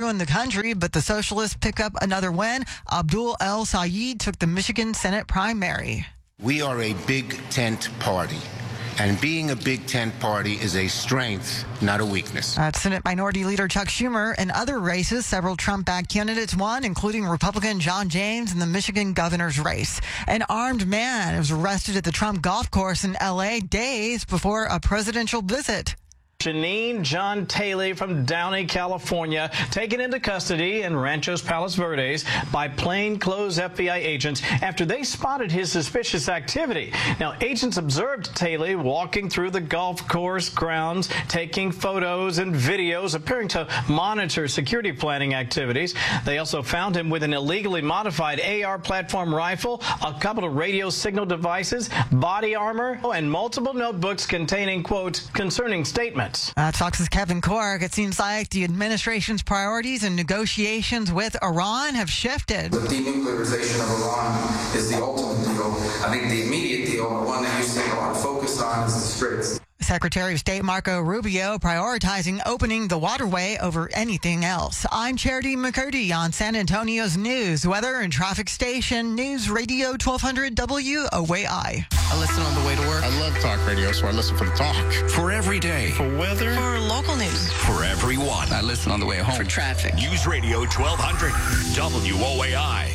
in the country, but the socialists pick up another win. Abdul El Sayed took the Michigan Senate primary. We are a big tent party. And being a big tent party is a strength, not a weakness. Senate Minority Leader Chuck Schumer. In other races, several Trump-backed candidates won, including Republican John James in the Michigan governor's race. An armed man was arrested at the Trump golf course in L.A. days before a presidential visit. Janine John Taylor from Downey, California, taken into custody in Ranchos Palos Verdes by plainclothes FBI agents after they spotted his suspicious activity. Now, agents observed Taylor walking through the golf course grounds, taking photos and videos, appearing to monitor security planning activities. They also found him with an illegally modified AR platform rifle, a couple of radio signal devices, body armor, and multiple notebooks containing, quote, concerning statements. Fox's Kevin Corke. It seems like the administration's priorities and negotiations with Iran have shifted. The denuclearization of Iran is the ultimate deal. I think the immediate deal, the one that you see a lot of focus on, is the Straits. Secretary of State Marco Rubio prioritizing opening the waterway over anything else. I'm Charity McCurdy on San Antonio's news, weather, and traffic station, News Radio 1200 WOAI. I listen on the way to work. I love talk radio, so I listen for the talk. For every day. For weather. For local news. For everyone. I listen on the way home. For traffic. News Radio 1200 WOAI.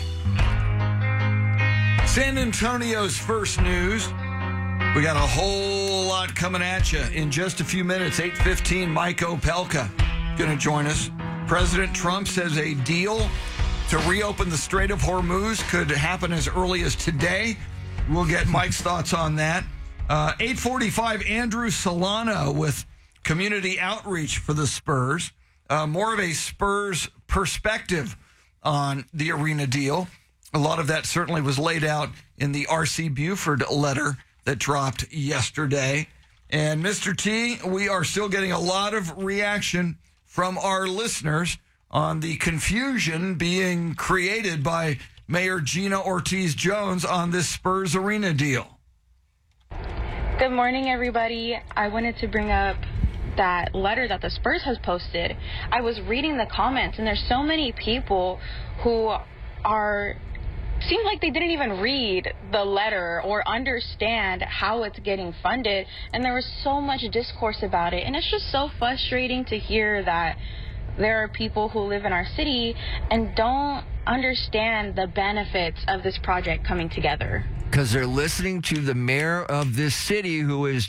San Antonio's first news. We got a whole lot coming at you in just a few minutes. 8:15, Mike Opelka going to join us. President Trump says a deal to reopen the Strait of Hormuz could happen as early as today. We'll get Mike's thoughts on that. 8:45, Andrew Solano with community outreach for the Spurs. More of a Spurs perspective on the arena deal. A lot of that certainly was laid out in the R.C. Buford letter that dropped yesterday. And Mr. T, we are still getting a lot of reaction from our listeners on the confusion being created by Mayor Gina Ortiz-Jones on this Spurs arena deal. Good morning, everybody. I wanted to bring up that letter that the Spurs has posted. I was reading the comments, and there's so many people who seems like they didn't even read the letter or understand how it's getting funded, and there was so much discourse about it, and it's just so frustrating to hear that there are people who live in our city and don't understand the benefits of this project coming together. Because they're listening to the mayor of this city who is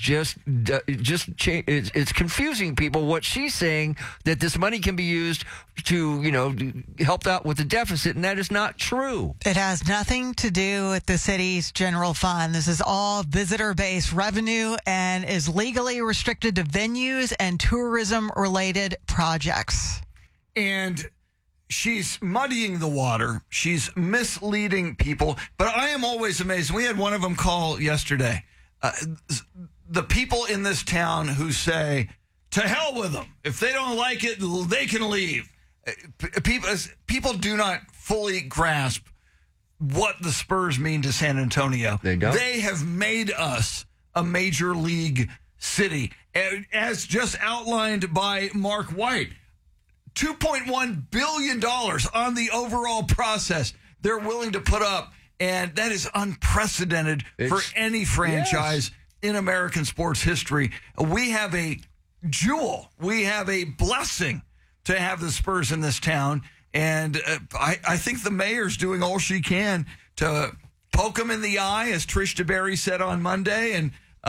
it's confusing people what she's saying, that this money can be used to, help out with the deficit, and that is not true. It has nothing to do with the city's general fund. This is all visitor-based revenue and is legally restricted to venues and tourism-related projects. And she's muddying the water. She's misleading people. But I am always amazed. We had one of them call yesterday. The people in this town who say, to hell with them. If they don't like it, they can leave. People do not fully grasp what the Spurs mean to San Antonio. They don't. They have made us a major league city. As just outlined by Mark White. $2.1 billion on the overall process they're willing to put up, and that is unprecedented for any franchise in American sports history. We have a jewel. We have a blessing to have the Spurs in this town, and I think the mayor's doing all she can to poke them in the eye, as Trish DeBerry said on Monday, and,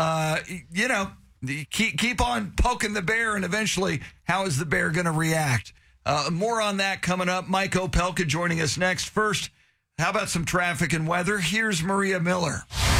keep on poking the bear, and eventually, how is the bear going to react? More on that coming up. Mike Opelka joining us next. First, how about some traffic and weather? Here's Maria Miller.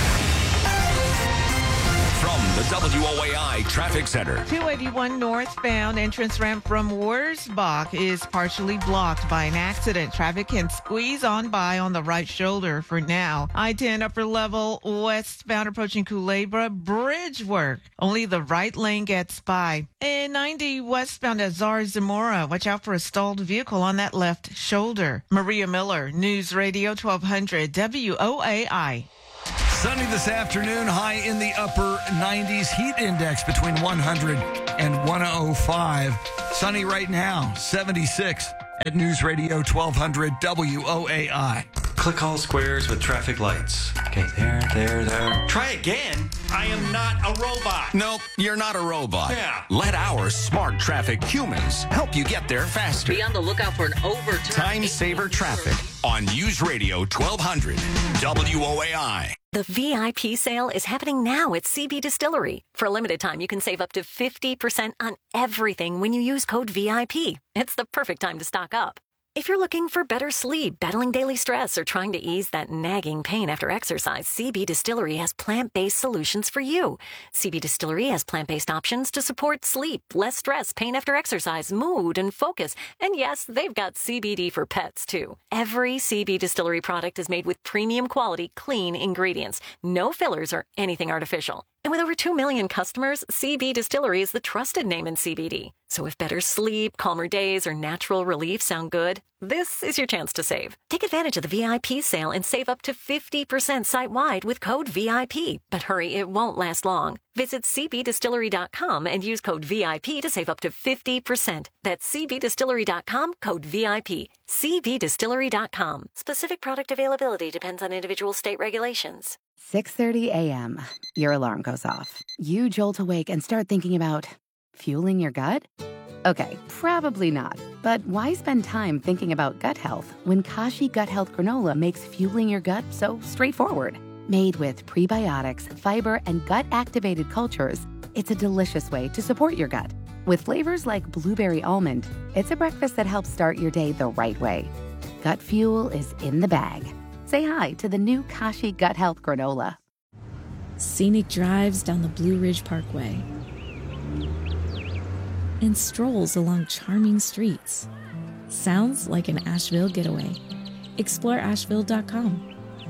From the WOAI Traffic Center. 281 northbound entrance ramp from Wurzbach is partially blocked by an accident. Traffic can squeeze on by on the right shoulder for now. I-10 upper level westbound approaching Culebra, bridge work. Only the right lane gets by. And 90 westbound at Zar Zamora. Watch out for a stalled vehicle on that left shoulder. Maria Miller, News Radio 1200 WOAI. Sunny this afternoon, high in the upper 90s, heat index between 100 and 105. Sunny right now, 76. at News Radio 1200 WOAI. Click all squares with traffic lights. Okay, there. Try again. I am not a robot. Nope, you're not a robot. Yeah. Let our smart traffic humans help you get there faster. Be on the lookout for an overturn. Time Saver Traffic on News Radio 1200 WOAI. The VIP sale is happening now at CB Distillery. For a limited time, you can save up to 50% on everything when you use code VIP. It's the perfect time to stock up. If you're looking for better sleep, battling daily stress, or trying to ease that nagging pain after exercise, CB Distillery has plant-based solutions for you. CB Distillery has plant-based options to support sleep, less stress, pain after exercise, mood, and focus. And yes, they've got CBD for pets, too. Every CB Distillery product is made with premium quality, clean ingredients. No fillers or anything artificial. And with over 2 million customers, CB Distillery is the trusted name in CBD. So if better sleep, calmer days, or natural relief sound good, this is your chance to save. Take advantage of the VIP sale and save up to 50% site-wide with code VIP. But hurry, it won't last long. Visit cbdistillery.com and use code VIP to save up to 50%. That's cbdistillery.com, code VIP. cbdistillery.com. Specific product availability depends on individual state regulations. 6:30 a.m. Your alarm goes off. You jolt awake and start thinking about fueling your gut? Okay, probably not. But why spend time thinking about gut health when Kashi Gut Health Granola makes fueling your gut so straightforward? Made with prebiotics, fiber, and gut-activated cultures, it's a delicious way to support your gut. With flavors like blueberry almond, it's a breakfast that helps start your day the right way. Gut fuel is in the bag. Say hi to the new Kashi Gut Health Granola. Scenic drives down the Blue Ridge Parkway and strolls along charming streets. Sounds like an Asheville getaway. Explore Asheville.com.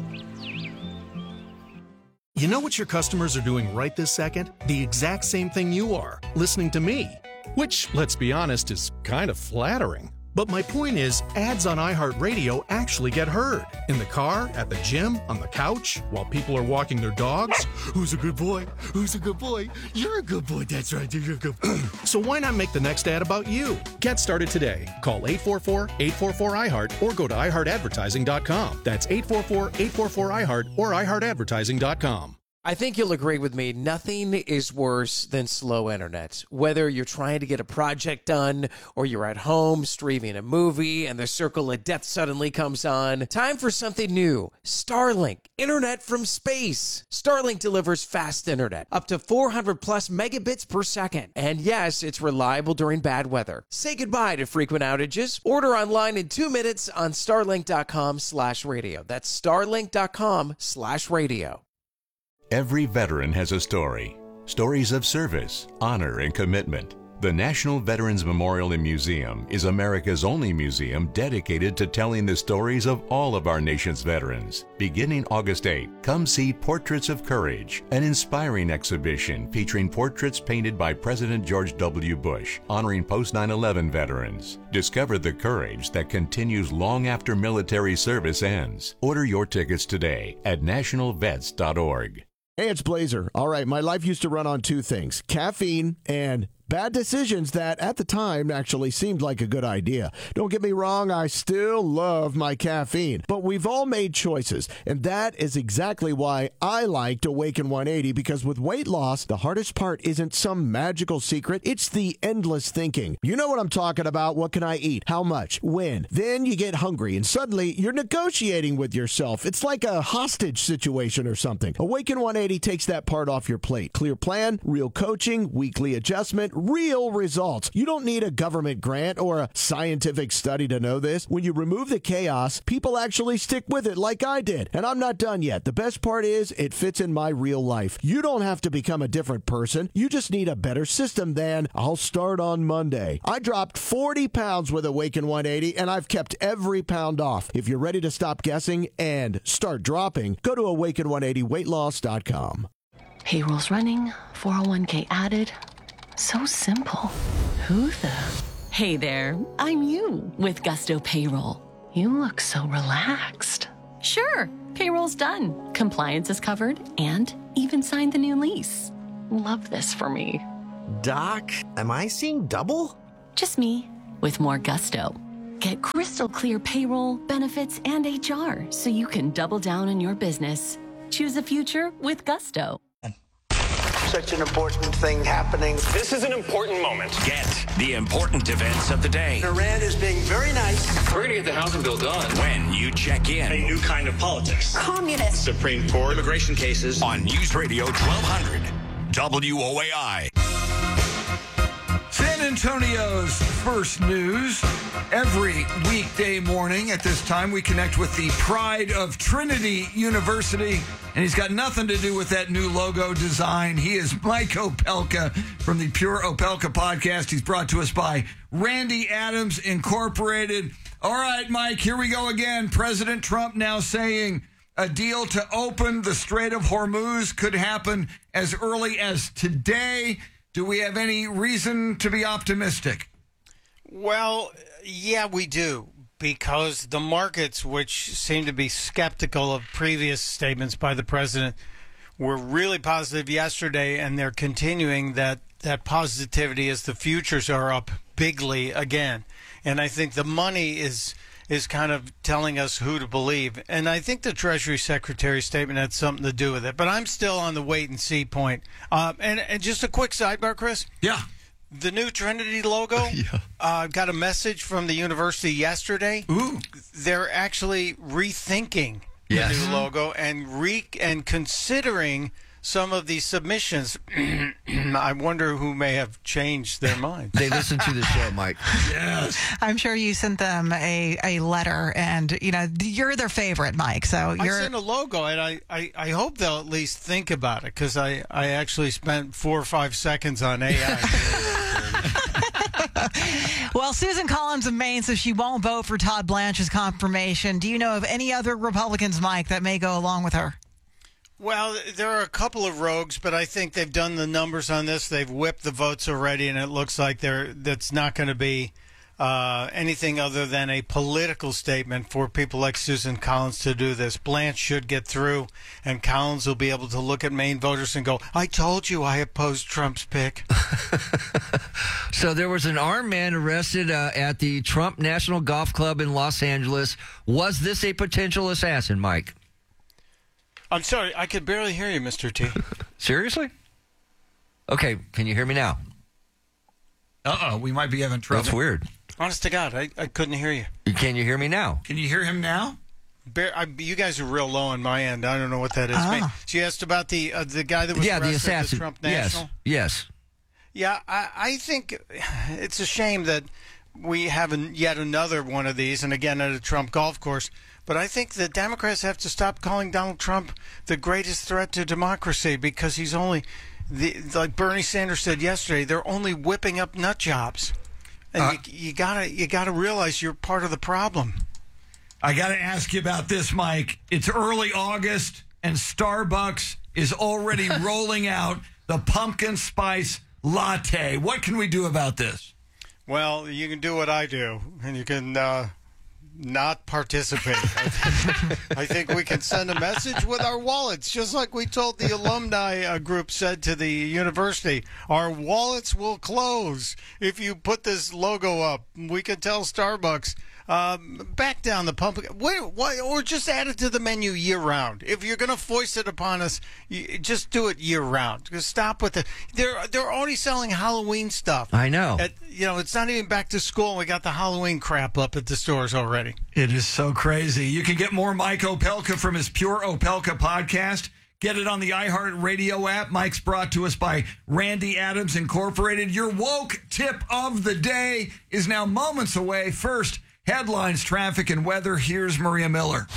You know what your customers are doing right this second? The exact same thing you are, listening to me. Which, let's be honest, is kind of flattering. But my point is, ads on iHeartRadio actually get heard. In the car, at the gym, on the couch, while people are walking their dogs. Who's a good boy? Who's a good boy? You're a good boy, that's right, you're a good boy. So why not make the next ad about you? Get started today. Call 844-844-iHeart or go to iHeartAdvertising.com. That's 844-844-iHeart or iHeartAdvertising.com. I think you'll agree with me, nothing is worse than slow internet. Whether you're trying to get a project done or you're at home streaming a movie and the circle of death suddenly comes on, time for something new. Starlink, internet from space. Starlink delivers fast internet, up to 400 plus megabits per second. And yes, it's reliable during bad weather. Say goodbye to frequent outages. Order online in 2 minutes on starlink.com/radio. That's starlink.com/radio. Every veteran has a story. Stories of service, honor, and commitment. The National Veterans Memorial and Museum is America's only museum dedicated to telling the stories of all of our nation's veterans. Beginning August 8, come see Portraits of Courage, an inspiring exhibition featuring portraits painted by President George W. Bush, honoring post-9/11 veterans. Discover the courage that continues long after military service ends. Order your tickets today at nationalvets.org. Hey, it's Blazer. All right, my life used to run on two things, caffeine and bad decisions that at the time actually seemed like a good idea. Don't get me wrong, I still love my caffeine, but we've all made choices, and that is exactly why I liked Awaken 180, because with weight loss, the hardest part isn't some magical secret, it's the endless thinking. You know what I'm talking about. What can I eat? How much? When? Then you get hungry, and suddenly you're negotiating with yourself. It's like a hostage situation or something. Awaken 180 takes that part off your plate. Clear plan, real coaching, weekly adjustment, real results. You don't need a government grant or a scientific study to know this. When you remove the chaos, people actually stick with it like I did. And I'm not done yet. The best part is it fits in my real life. You don't have to become a different person. You just need a better system than I'll start on Monday. I dropped 40 pounds with Awaken 180 and I've kept every pound off. If you're ready to stop guessing and start dropping, go to awaken180weightloss.com. Payroll's running, 401k added. So simple. Who the? Hey there, I'm you with Gusto Payroll. You look so relaxed. Sure, payroll's done. Compliance is covered and even signed the new lease. Love this for me. Doc, am I seeing double? Just me with more gusto. Get crystal clear payroll, benefits, and HR so you can double down on your business. Choose a future with Gusto. Such an important thing happening. This is an important moment. Get the important events of the day. Iran is being very nice. We're going to get the housing bill done when you check in. A new kind of politics. Communist. Supreme Court immigration cases on News Radio 1200 WOAI. San Antonio's first news. Every weekday morning at this time, we connect with the pride of Trinity University, and he's got nothing to do with that new logo design. He is Mike Opelka from the Pure Opelka podcast. He's brought to us by Randy Adams Incorporated. All right, Mike, here we go again. President Trump now saying a deal to open the Strait of Hormuz could happen as early as today. Do we have any reason to be optimistic? Well, yeah, we do, because the markets, which seem to be skeptical of previous statements by the president, were really positive yesterday, and they're continuing that positivity as the futures are up bigly again. And I think the money is kind of telling us who to believe. And I think the Treasury Secretary's statement had something to do with it. But I'm still on the wait-and-see point. And just a quick sidebar, Chris. Yeah. The new Trinity logo, got a message from the university yesterday. Ooh. They're actually rethinking the new logo and considering some of these submissions. I wonder who may have changed their mind. They listen to the show, Mike. Yes. I'm sure you sent them a letter, and you're their favorite, Mike. So I sent a logo, and I hope they'll at least think about it, because I actually spent 4 or 5 seconds on AI. Well, Susan Collins of Maine says she won't vote for Todd Blanche's confirmation. Do you know of any other Republicans, Mike, that may go along with her? Well, there are a couple of rogues, but I think they've done the numbers on this. They've whipped the votes already, and it looks like that's not going to be anything other than a political statement for people like Susan Collins to do this. Blanche should get through, and Collins will be able to look at Maine voters and go, I told you I opposed Trump's pick. So there was an armed man arrested at the Trump National Golf Club in Los Angeles. Was this a potential assassin, Mike? I'm sorry, I could barely hear you, Mr. T. Seriously? Okay, can you hear me now? We might be having trouble. That's weird. Honest to God, I couldn't hear you. Can you hear me now? Can you hear him now? You guys are real low on my end. I don't know what that is. So you asked about the guy that was arrested the assassin. at the Trump National? Yes. Yeah, I think it's a shame that we have yet another one of these, and again at a Trump golf course. But I think the Democrats have to stop calling Donald Trump the greatest threat to democracy, because he's only, like Bernie Sanders said yesterday, they're only whipping up nut jobs. And you gotta realize you're part of the problem. I gotta ask you about this, Mike. It's early August, and Starbucks is already rolling out the pumpkin spice latte. What can we do about this? Well, you can do what I do, and you can not participate. I think we can send a message with our wallets, just like we told the alumni group said to the university. Our wallets will close if you put this logo up. We can tell Starbucks, back down the pumpkin, or just add it to the menu year round. If you're going to foist it upon us, just do it year round. Just stop with it. They're already selling Halloween stuff. I know. It's not even back to school, and we got the Halloween crap up at the stores already. It is so crazy. You can get more Mike Opelka from his Pure Opelka podcast. Get it on the iHeartRadio app. Mike's brought to us by Randy Adams Incorporated. Your woke tip of the day is now moments away. First, headlines, traffic, and weather. Here's Maria Miller.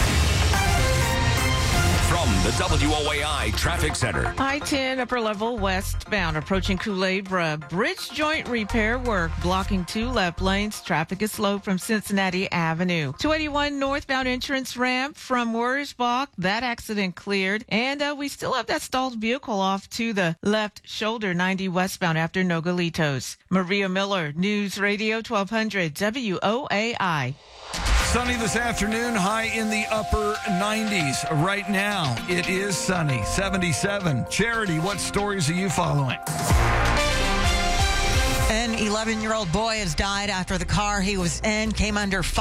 From the WOAI Traffic Center. I-10 upper level westbound approaching Kool-Aid-Bra. Bridge joint repair work blocking 2 left lanes. Traffic is slow from Cincinnati Avenue. 281 northbound entrance ramp from Wurzbach. That accident cleared. And we still have that stalled vehicle off to the left shoulder 90 westbound after Nogalitos. Maria Miller, News Radio 1200 WOAI. Sunny this afternoon, high in the upper 90s. Right now, it is sunny, 77. Charity, what stories are you following? An 11-year-old boy has died after the car he was in came under fire.